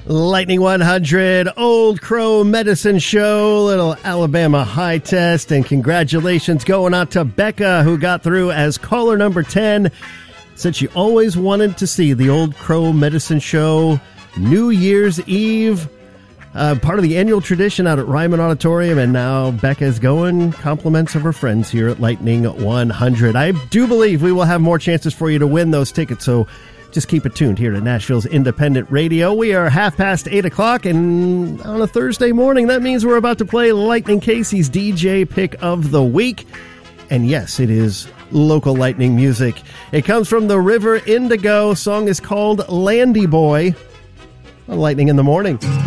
Lightning 100, Old Crow Medicine Show, little Alabama high test, and congratulations going out to Becca, who got through as caller number 10. Said she always wanted to see the Old Crow Medicine Show New Year's Eve, part of the annual tradition out at Ryman Auditorium, and now Becca's going. Compliments of her friends here at Lightning 100. I do believe we will have more chances for you to win those tickets, so just keep it tuned here to Nashville's Independent Radio. We are 8:30 o'clock, and on a Thursday morning, that means we're about to play Lightning Casey's DJ Pick of the Week. And yes, it is local Lightning music. It comes from the River Indigo. Song is called Landy Boy on Lightning in the Morning.